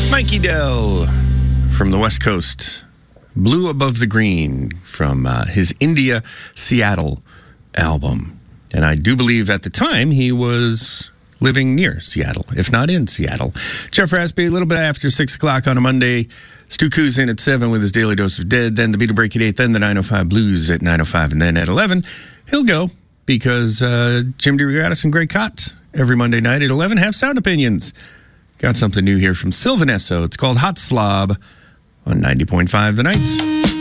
Mikey Dell from the West Coast. Blue Above the Green from his India Seattle album. And I do believe at the time he was living near Seattle, if not in Seattle. Jeff Raspy, a little bit after 6 o'clock on a Monday. Stu Coos in at 7 with his Daily Dose of Dead. Then the Beat a Break at 8. Then the 905 Blues at 905. And then at 11, he'll go because Jim DeRogatis and Greg Kot every Monday night at 11 have sound opinions. Got something new here from Sylvan Esso. It's called Hot Slob on 90.5 The Night.